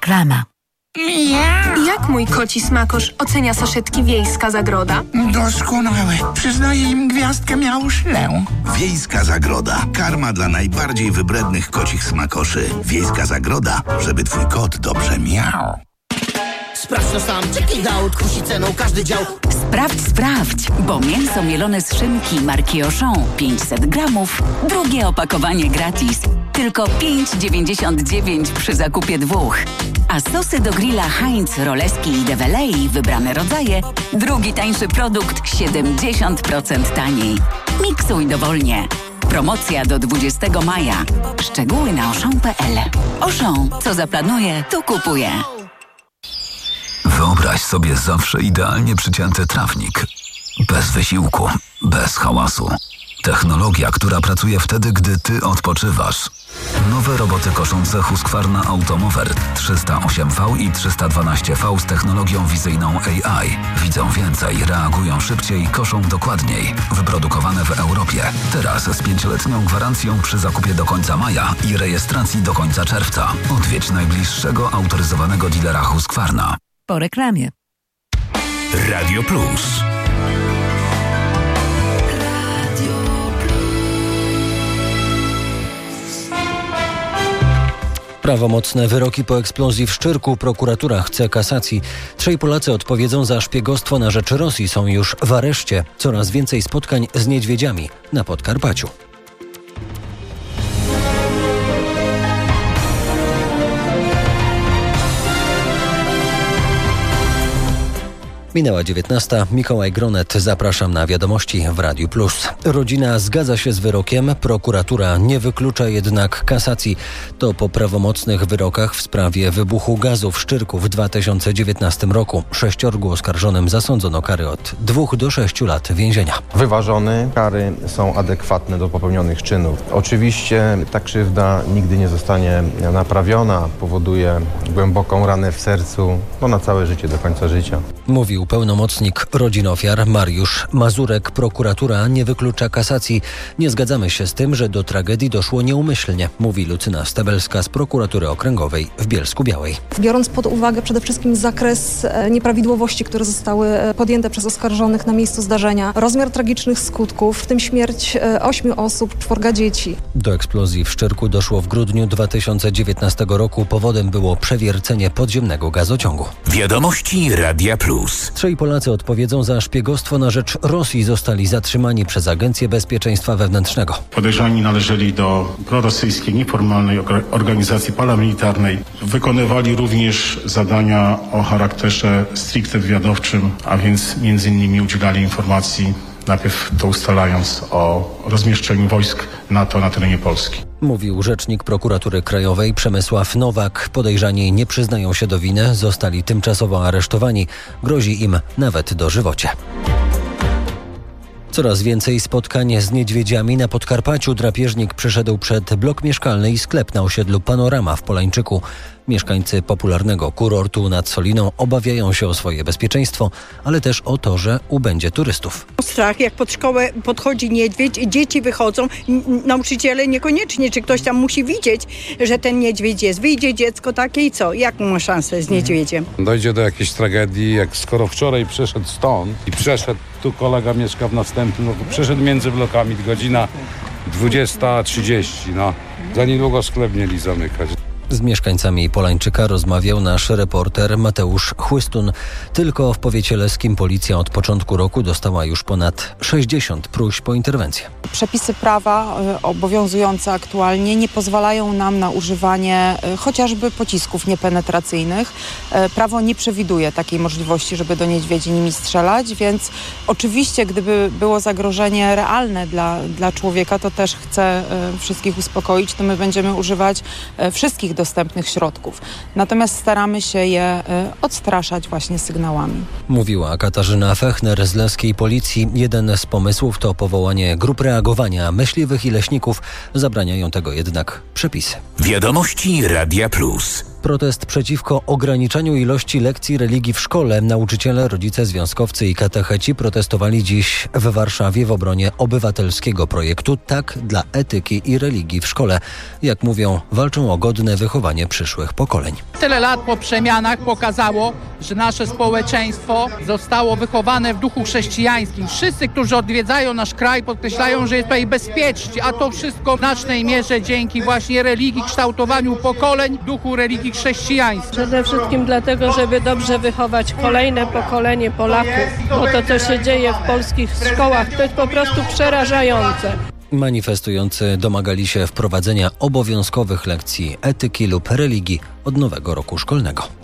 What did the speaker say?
Reklama. Jak mój koci smakosz ocenia saszetki Wiejska Zagroda? Doskonałe. Przyznaję im gwiazdkę Miauszlę. Wiejska Zagroda. Karma dla najbardziej wybrednych kocich smakoszy. Wiejska Zagroda, żeby twój kot dobrze miał. Sprawdź to sam, check it out, kusi ceną każdy dział. Sprawdź, bo mięso mielone z szynki marki Auchan 500 gramów, drugie opakowanie gratis. Tylko 5,99 przy zakupie 2. A sosy do grilla Heinz, Roleski i Develei, wybrane rodzaje, drugi tańszy produkt 70% taniej. Miksuj dowolnie. Promocja do 20 maja. Szczegóły na auchan.pl. Auchan, co zaplanuje, to kupuje. Wyobraź sobie zawsze idealnie przycięty trawnik. Bez wysiłku, bez hałasu. Technologia, która pracuje wtedy, gdy ty odpoczywasz. Nowe roboty koszące Husqvarna Automower 308V i 312V z technologią wizyjną AI. Widzą więcej, reagują szybciej, koszą dokładniej. Wyprodukowane w Europie. Teraz z 5-letnią gwarancją przy zakupie do końca maja i rejestracji do końca czerwca. Odwiedź najbliższego autoryzowanego dealera Husqvarna. Po reklamie. Radio Plus. Prawomocne wyroki po eksplozji w Szczyrku. Prokuratura chce kasacji. 3 Polacy odpowiedzą za szpiegostwo na rzecz Rosji. Są już w areszcie. Coraz więcej spotkań z niedźwiedziami na Podkarpaciu. Minęła 19. Mikołaj Gronet. Zapraszam na wiadomości w Radiu Plus. Rodzina zgadza się z wyrokiem. Prokuratura nie wyklucza jednak kasacji. To po prawomocnych wyrokach w sprawie wybuchu gazu w Szczyrku w 2019 roku. 6 oskarżonym zasądzono kary od 2 do 6 lat więzienia. Wyważony, kary są adekwatne do popełnionych czynów. Oczywiście ta krzywda nigdy nie zostanie naprawiona. Powoduje głęboką ranę w sercu, na całe życie, do końca życia. Mówił pełnomocnik rodzin ofiar Mariusz Mazurek. Prokuratura nie wyklucza kasacji. Nie zgadzamy się z tym, że do tragedii doszło nieumyślnie, mówi Lucyna Stebelska z prokuratury okręgowej w Bielsku-Białej. Biorąc pod uwagę przede wszystkim zakres nieprawidłowości, które zostały podjęte przez oskarżonych na miejscu zdarzenia, rozmiar tragicznych skutków, w tym śmierć 8 osób, 4 dzieci. Do eksplozji w Szczyrku doszło w grudniu 2019 roku. Powodem było przewiercenie podziemnego gazociągu. Wiadomości Radia Plus. 3 Polacy odpowiedzą za szpiegostwo na rzecz Rosji. Zostali zatrzymani przez Agencję Bezpieczeństwa Wewnętrznego. Podejrzani należeli do prorosyjskiej nieformalnej organizacji paramilitarnej. Wykonywali również zadania o charakterze stricte wywiadowczym, a więc m.in. udzielali informacji, najpierw to ustalając, o rozmieszczeniu wojsk NATO na terenie Polski. Mówił rzecznik prokuratury krajowej Przemysław Nowak. Podejrzani nie przyznają się do winy, zostali tymczasowo aresztowani. Grozi im nawet dożywocie. Coraz więcej spotkań z niedźwiedziami na Podkarpaciu. Drapieżnik przyszedł przed blok mieszkalny i sklep na osiedlu Panorama w Polańczyku. Mieszkańcy popularnego kurortu nad Soliną obawiają się o swoje bezpieczeństwo, ale też o to, że ubędzie turystów. Strach, jak pod szkołę podchodzi niedźwiedź, dzieci wychodzą, nauczyciele niekoniecznie, czy ktoś tam musi widzieć, że ten niedźwiedź jest. Wyjdzie dziecko takie i co? Jaką ma szansę z niedźwiedziem? Dojdzie do jakiejś tragedii, jak skoro wczoraj przeszedł stąd i przeszedł, tu kolega mieszka w następnym bloku, przeszedł między blokami, godzina 20:30, za niedługo sklep mieli zamykać. Z mieszkańcami Polańczyka rozmawiał nasz reporter Mateusz Chłystun. Tylko w powiecie leskim policja od początku roku dostała już ponad 60 próśb o interwencję. Przepisy prawa obowiązujące aktualnie nie pozwalają nam na używanie chociażby pocisków niepenetracyjnych. Prawo nie przewiduje takiej możliwości, żeby do niedźwiedzi nimi strzelać, więc oczywiście gdyby było zagrożenie realne dla człowieka, to też chcę wszystkich uspokoić, to my będziemy używać wszystkich dostępnych środków. Natomiast staramy się je odstraszać właśnie sygnałami. Mówiła Katarzyna Fechner z leskiej policji. Jeden z pomysłów to powołanie grup reagowania myśliwych i leśników. Zabraniają tego jednak przepisy. Wiadomości Radia Plus. Protest przeciwko ograniczaniu ilości lekcji religii w szkole. Nauczyciele, rodzice, związkowcy i katecheci protestowali dziś w Warszawie w obronie obywatelskiego projektu Tak dla etyki i religii w szkole. Jak mówią, walczą o godne wychowanie przyszłych pokoleń. Tyle lat po przemianach pokazało, że nasze społeczeństwo zostało wychowane w duchu chrześcijańskim. Wszyscy, którzy odwiedzają nasz kraj, podkreślają, że jest tutaj bezpiecznie, a to wszystko w znacznej mierze dzięki właśnie religii, kształtowaniu pokoleń w duchu religii chrześcijańskiej. Przede wszystkim dlatego, żeby dobrze wychować kolejne pokolenie Polaków, bo to, co się dzieje w polskich szkołach, to jest po prostu przerażające. Manifestujący domagali się wprowadzenia obowiązkowych lekcji etyki lub religii od nowego roku szkolnego.